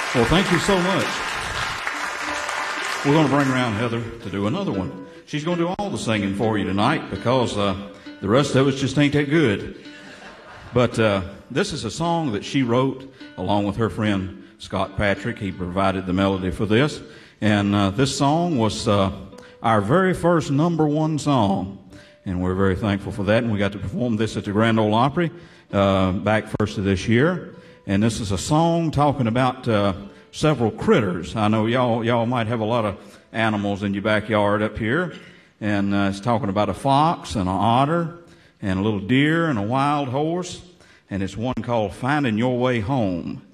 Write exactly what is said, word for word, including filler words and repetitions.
Well, thank you so much. We're going to bring around Heather to do another one. She's going to do all the singing for you tonight because uh, the rest of us just ain't that good. But uh, this is a song that she wrote along with her friend Scott Patrick. He provided the melody for this. And uh, this song was uh, our very first number one song. And we're very thankful for that. And we got to perform this at the Grand Ole Opry uh, back first of this year. And this is a song talking about uh, several critters. I know y'all y'all might have a lot of animals in your backyard up here. And uh, it's talking about a fox and an otter and a little deer and a wild horse. And it's one called Finding Your Way Home.